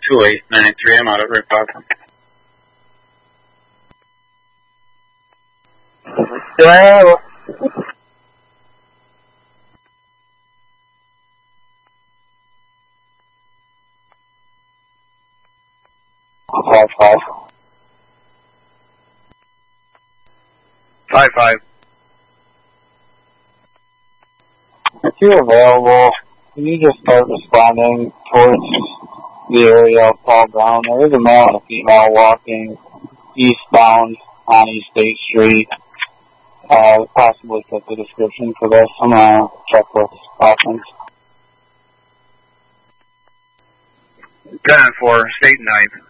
28983. I'm out at Ripoff. Yeah. 5-5. 5-5. If you're available, can you just start responding towards the area of Paul Brown? There is a male and a female walking eastbound on East State Street. Possibly fit the description for this. I'm going to check with offense. 10-4, State and 9.